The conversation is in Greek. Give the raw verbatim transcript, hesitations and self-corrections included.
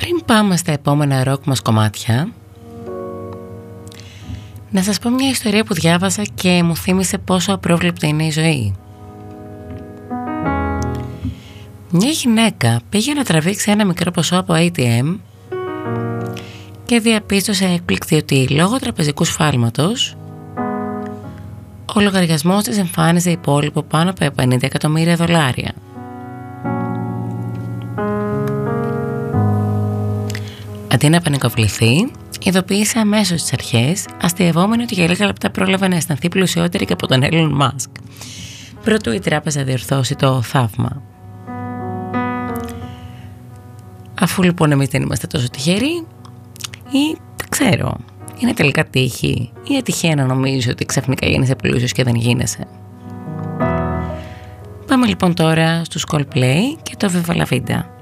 Πριν πάμε στα επόμενα ροκ μας κομμάτια, να σας πω μια ιστορία που διάβασα και μου θύμισε πόσο απρόβλεπτη είναι η ζωή. Μια γυναίκα πήγε να τραβήξει ένα μικρό ποσό από έι τι εμ και διαπίστωσε έκπληκτη ότι λόγω τραπεζικού σφάλματος ο λογαριασμός της εμφάνιζε υπόλοιπο πάνω από πενήντα εκατομμύρια δολάρια. Αντί να πανικοβληθεί, ειδοποίησε αμέσως τις αρχές, αστειευόμενη ότι για λίγα λεπτά πρόλαβε να αισθανθεί πλουσιότερη και από τον Elon Musk, προτού η τράπεζα διορθώσει το θαύμα. Αφού λοιπόν εμείς δεν είμαστε τόσο τυχεροί, ή δεν ξέρω, είναι τελικά τύχη ή ατυχία να νομίζεις ότι ξαφνικά γίνεσαι πλούσιος και δεν γίνεσαι. Πάμε λοιπόν τώρα στους Coldplay και το Viva La Vida.